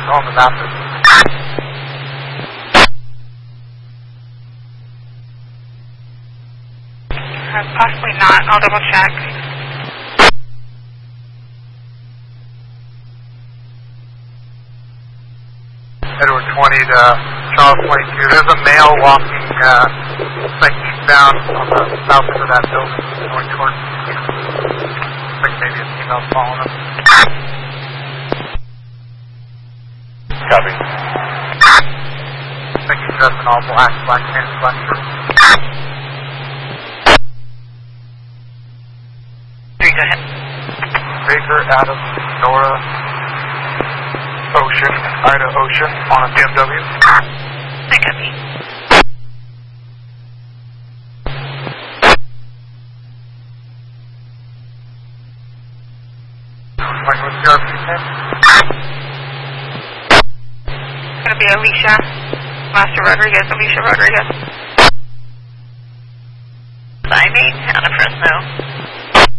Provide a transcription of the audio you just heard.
on the master. Possibly not. I'll double check. Edward 20 to Charles 22. There's a male walking, like eastbound on the south end of that building, going towards. Looks like maybe a female following him. Copy. I think he's dressed in all black pants, black shirt. Go ahead. Baker, Adam, Nora, Ocean, Ida Ocean on a BMW. I copy. What's the RP name? It's going to be Alicia. Master Rodriguez, Alicia Rodriguez. 58 out of Fresno.